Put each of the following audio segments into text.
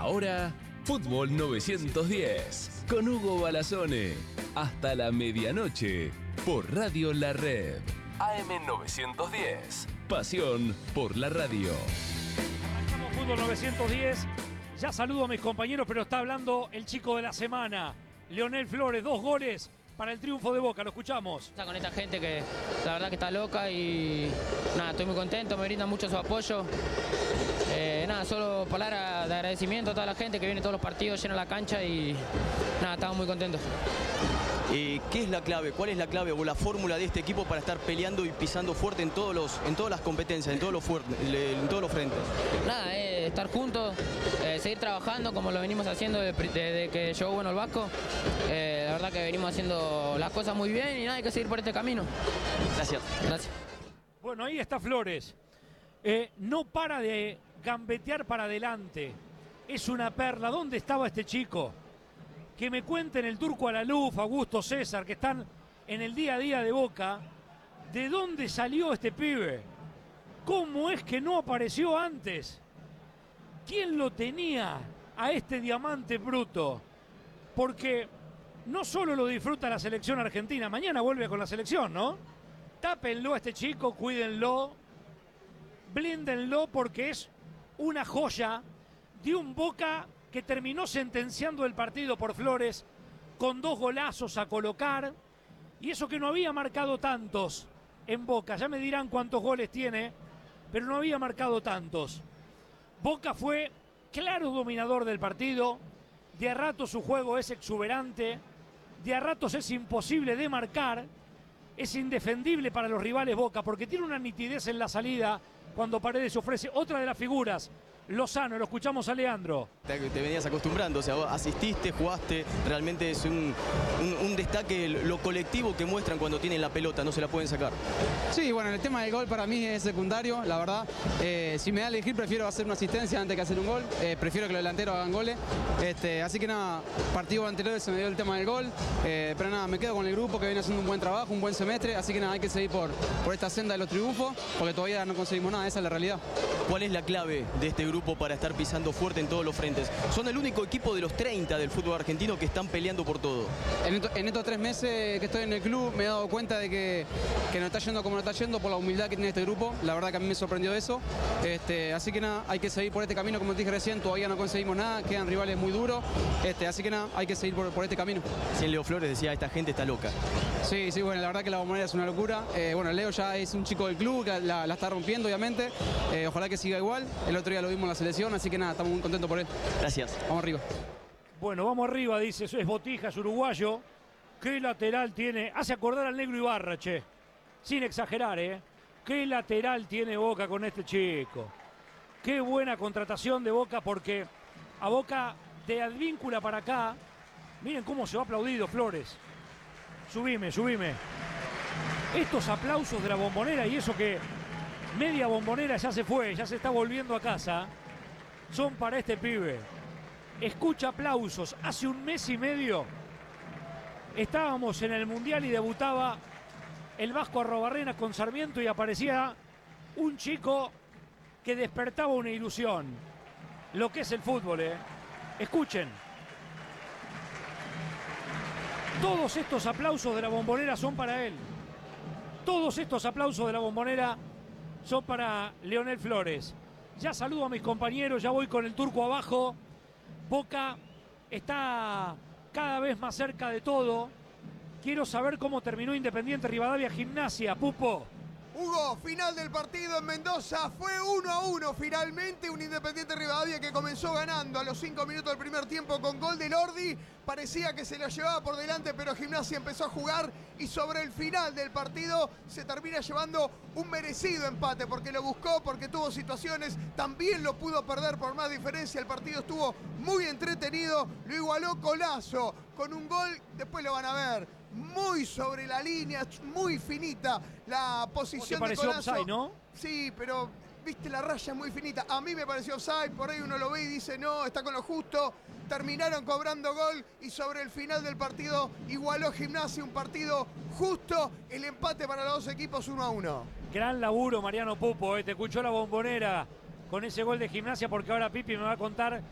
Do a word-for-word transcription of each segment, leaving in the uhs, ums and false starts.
Ahora, Fútbol novecientos diez, con Hugo Balazone. Hasta la medianoche, por Radio La Red. A M novecientos diez, pasión por la radio. Arrancamos Fútbol novecientos diez. Ya saludo a mis compañeros, pero está hablando el chico de la semana, Leonel Flores. Dos goles para el triunfo de Boca, lo escuchamos. Está con esta gente que la verdad que está loca y nada, estoy muy contento, me brindan mucho su apoyo. Eh, nada, solo palabras de agradecimiento a toda la gente que viene todos los partidos, llena la cancha y nada, estamos muy contentos. Eh, ¿Qué es la clave? ¿Cuál es la clave o la fórmula de este equipo para estar peleando y pisando fuerte en todos los, en todas las competencias, en todos los fuertes, en todos los frentes? Nada, eh, estar juntos, eh, seguir trabajando como lo venimos haciendo desde, desde que llegó Bueno el Vasco. Eh, la verdad que venimos haciendo las cosas muy bien y nada, hay que seguir por este camino. Gracias. Gracias. Bueno, ahí está Flores. Eh, no para de gambetear para adelante. Es una perla. ¿Dónde estaba este chico? Que me cuenten el Turco Alaluf, Augusto César, que están en el día a día de Boca. ¿De dónde salió este pibe? ¿Cómo es que no apareció antes? ¿Quién lo tenía a este diamante bruto? Porque no solo lo disfruta la selección argentina, mañana vuelve con la selección, ¿no? Tápenlo a este chico, cuídenlo, blíndenlo, porque es una joya de un Boca que terminó sentenciando el partido por Flores con dos golazos a colocar, y eso que no había marcado tantos en Boca. Ya me dirán cuántos goles tiene, pero no había marcado tantos. Boca fue claro dominador del partido, de a ratos su juego es exuberante, de a ratos es imposible de marcar, es indefendible para los rivales Boca, porque tiene una nitidez en la salida cuando Paredes ofrece otra de las figuras. Lozano, lo escuchamos a Leandro. Te, te venías acostumbrando, o sea, vos asististe, jugaste, realmente es un, un, un destaque lo colectivo que muestran cuando tienen la pelota, no se la pueden sacar. Sí, bueno, el tema del gol para mí es secundario, la verdad. Eh, si me da a elegir, prefiero hacer una asistencia antes que hacer un gol. Eh, prefiero que los delanteros hagan goles. Este, así que nada, partido anterior se me dio el tema del gol. Eh, pero nada, me quedo con el grupo que viene haciendo un buen trabajo, un buen semestre. Así que nada, hay que seguir por, por esta senda de los triunfos, porque todavía no conseguimos nada, esa es la realidad. ¿Cuál es la clave de este grupo para estar pisando fuerte en todos los frentes? Son el único equipo de los treinta del fútbol argentino que están peleando por todo. En, esto, en estos tres meses que estoy en el club me he dado cuenta de que, que no está yendo como no está yendo por la humildad que tiene este grupo. La verdad que a mí me sorprendió eso. Este, así que nada, hay que seguir por este camino, como te dije recién, todavía no conseguimos nada, quedan rivales muy duros. Este, así que nada, hay que seguir por, por este camino. Si Leo Flores decía, esta gente está loca. Sí, sí, bueno, la verdad que la Bombonera es una locura. Eh, bueno, Leo ya es un chico del club, que la, la está rompiendo obviamente. Eh, ojalá que siga igual. El otro día lo vimos en la selección, así que nada, estamos muy contentos por él. Gracias. Vamos arriba. Bueno, vamos arriba, dice, es Botija, es uruguayo. ¿Qué lateral tiene? Hace acordar al negro Ibarra, che. Sin exagerar, ¿eh? ¿Qué lateral tiene Boca con este chico? Qué buena contratación de Boca, porque a Boca de Advíncula para acá, miren cómo se va aplaudido Flores. Subime, subime. Estos aplausos de la Bombonera, y eso que media Bombonera ya se fue, ya se está volviendo a casa, son para este pibe. Escucha aplausos. Hace un mes y medio estábamos en el Mundial y debutaba el Vasco Arrobarrena con Sarmiento y aparecía un chico que despertaba una ilusión. Lo que es el fútbol, ¿eh? Escuchen. Todos estos aplausos de la Bombonera son para él. Todos estos aplausos de la Bombonera son para Leonel Flores. Ya saludo a mis compañeros, ya voy con el Turco abajo. Boca está cada vez más cerca de todo. Quiero saber cómo terminó Independiente Rivadavia Gimnasia, Pupo. Hugo, final del partido en Mendoza, fue uno a uno finalmente, un Independiente Rivadavia que comenzó ganando a los cinco minutos del primer tiempo con gol de Lordi, parecía que se la llevaba por delante, pero Gimnasia empezó a jugar y sobre el final del partido se termina llevando un merecido empate, porque lo buscó, porque tuvo situaciones, también lo pudo perder por más diferencia, el partido estuvo muy entretenido, lo igualó Colazo con un gol, después lo van a ver. Muy sobre la línea, muy finita la posición de Colazo. Offside, ¿no? Sí, pero viste, la raya es muy finita. A mí me pareció offside, por ahí uno lo ve y dice no, está con lo justo. Terminaron cobrando gol y sobre el final del partido igualó Gimnasia, un partido justo, el empate para los dos equipos uno a uno. Gran laburo, Mariano Pupo, ¿eh? Te escuchó la Bombonera con ese gol de Gimnasia, porque ahora Pipi me va a contar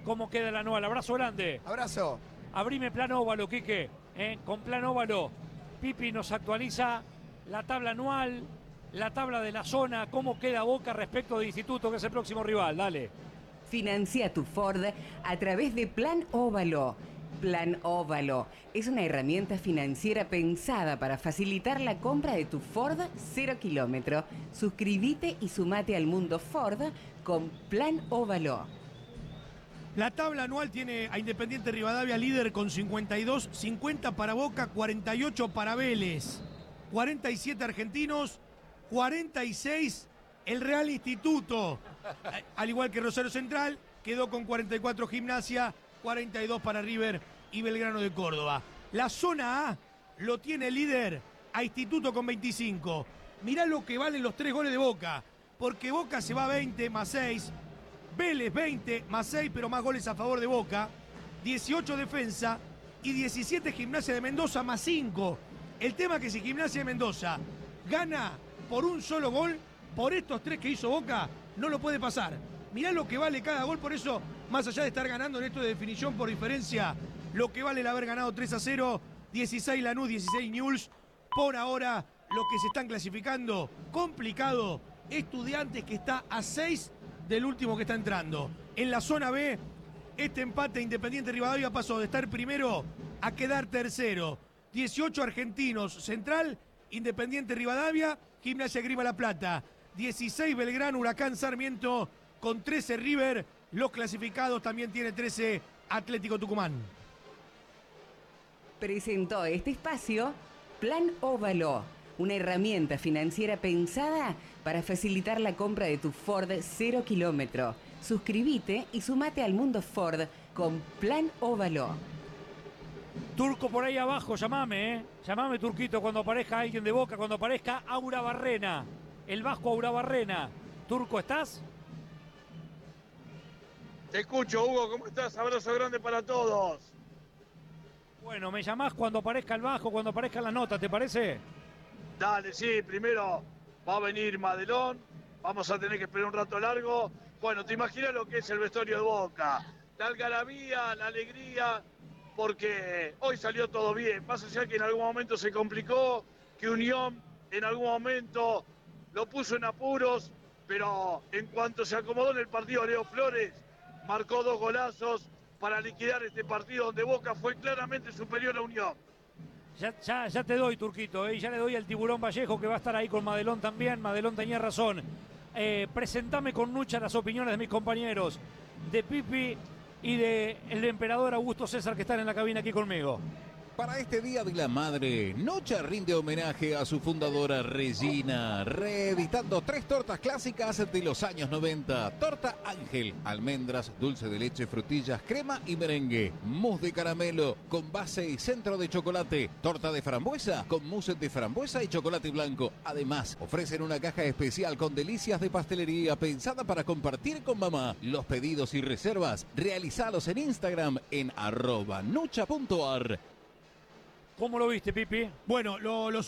cómo queda el anual. Abrazo grande. Abrazo. Abrime Plan Óvalo, Quique. ¿eh? Con Plan Óvalo, Pipi nos actualiza la tabla anual, la tabla de la zona, cómo queda Boca respecto de Instituto, que es el próximo rival. Dale. Financia tu Ford a través de Plan Óvalo. Plan Óvalo es una herramienta financiera pensada para facilitar la compra de tu Ford cero kilómetro. Suscríbete y sumate al mundo Ford con Plan Óvalo. La tabla anual tiene a Independiente Rivadavia líder con cincuenta y dos, cincuenta para Boca, cuarenta y ocho para Vélez, cuarenta y siete argentinos, cuarenta y seis el Real Instituto, al igual que Rosario Central, quedó con cuarenta y cuatro Gimnasia, cuarenta y dos para River y Belgrano de Córdoba. La zona A lo tiene líder a Instituto con veinticinco. Mirá lo que valen los tres goles de Boca, porque Boca se va a veinte más seis, Vélez veinte más seis, pero más goles a favor de Boca, dieciocho defensa y diecisiete Gimnasia de Mendoza más cinco. El tema es que si Gimnasia de Mendoza gana por un solo gol, por estos tres que hizo Boca, no lo puede pasar. Mirá lo que vale cada gol, por eso, más allá de estar ganando en esto de definición por diferencia, lo que vale el haber ganado tres a cero, dieciséis Lanús, dieciséis Newell's, por ahora lo que se están clasificando, complicado, Estudiantes que está a seis del último que está entrando. En la zona B, este empate Independiente Rivadavia pasó de estar primero a quedar tercero. dieciocho argentinos, Central, Independiente Rivadavia, Gimnasia Grima La Plata. dieciséis Belgrano, Huracán Sarmiento, con trece River. Los clasificados también tiene trece Atlético Tucumán. Presentó este espacio Plan Óvalo, una herramienta financiera pensada para facilitar la compra de tu Ford cero kilómetro. Suscríbete y sumate al mundo Ford con Plan Óvalo. Turco por ahí abajo, llamame, ¿eh? Llamame, Turquito, cuando aparezca alguien de Boca, cuando aparezca Aura Barrena, el vasco Aura Barrena. Turco, ¿estás? Te escucho, Hugo, ¿cómo estás? Abrazo grande para todos. Bueno, me llamás cuando aparezca el bajo, cuando aparezcan las notas, ¿te parece? Dale, sí, primero va a venir Madelón, vamos a tener que esperar un rato largo. Bueno, te imaginas lo que es el vestuario de Boca, la algarabía, la alegría, porque hoy salió todo bien, más allá que en algún momento se complicó, que Unión en algún momento lo puso en apuros, pero en cuanto se acomodó en el partido Leo Flores, marcó dos golazos para liquidar este partido donde Boca fue claramente superior a Unión. Ya, ya, ya te doy, Turquito, ¿eh? Ya le doy al Tiburón Vallejo, que va a estar ahí con Madelón también. Madelón tenía razón. Eh, presentame con Nucha las opiniones de mis compañeros, de Pipi y de el emperador Augusto César, que están en la cabina aquí conmigo. Para este Día de la Madre, Nocha rinde homenaje a su fundadora Regina, reeditando tres tortas clásicas de los años noventa. Torta Ángel, almendras, dulce de leche, frutillas, crema y merengue. Mousse de caramelo con base y centro de chocolate. Torta de frambuesa con mousse de frambuesa y chocolate blanco. Además, ofrecen una caja especial con delicias de pastelería pensada para compartir con mamá. Los pedidos y reservas, realizalos en Instagram en arroba nucha punto ar. ¿Cómo lo viste, Pipi? Bueno, lo, los